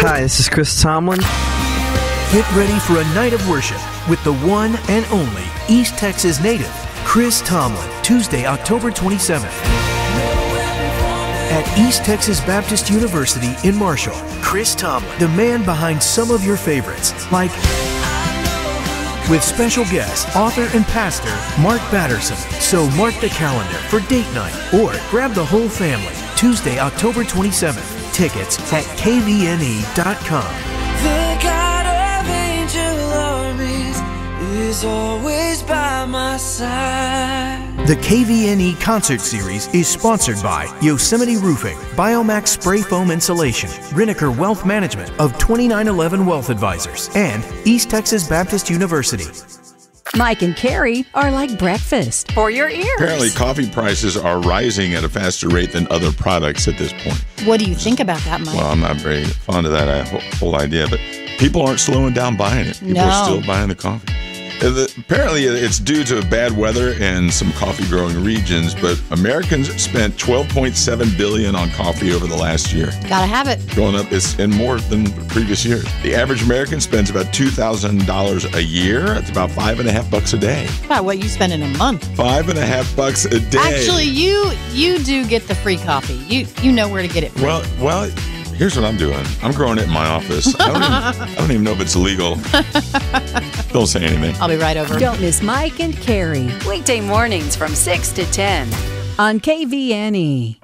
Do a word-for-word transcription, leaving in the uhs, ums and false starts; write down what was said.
Hi, this is Chris Tomlin. Get ready for a night of worship with the one and only East Texas native, Chris Tomlin, Tuesday, October twenty-seventh. At East Texas Baptist University in Marshall, Chris Tomlin, the man behind some of your favorites, like with special guest, author and pastor Mark Batterson. So mark the calendar for date night or grab the whole family, Tuesday, October twenty-seventh. Tickets at K V N E dot com. The God of angel armies is always by my side. The K V N E concert series is sponsored by Yosemite Roofing, Biomax Spray Foam Insulation, Riniker Wealth Management of twenty-nine eleven Wealth Advisors, and East Texas Baptist University. Mike and Carrie are like breakfast for your ears. Apparently, coffee prices are rising at a faster rate than other products at this point. What do you think about that, Mike? Well, I'm not very fond of that uh, whole idea, but people aren't slowing down buying it. People No. are still buying the coffee. Uh, the- Apparently, it's due to bad weather in some coffee-growing regions, but Americans spent twelve point seven billion dollars on coffee over the last year. Gotta have it. Going up is and more than the previous years. The average American spends about two thousand dollars a year. That's about five and a half bucks a day. About what you spend in a month. Five and a half bucks a day. Actually, you you do get the free coffee. You you know where to get it from. Well, well, here's what I'm doing. I'm growing it in my office. I don't even, I don't even know if it's legal. Don't say anything. I'll be right over. Don't miss Mike and Carrie Weekday mornings from six to ten. on K V N E.